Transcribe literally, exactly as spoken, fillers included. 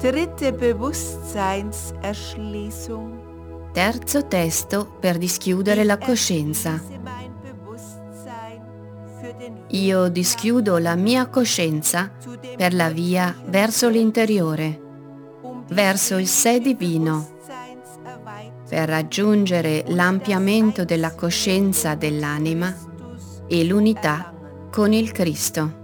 Dritte Bewusstseinserschließung. Terzo testo per dischiudere la coscienza. Io dischiudo la mia coscienza per la via verso l'interiore, verso il sé divino, per raggiungere l'ampliamento della coscienza dell'anima e l'unità con il Cristo.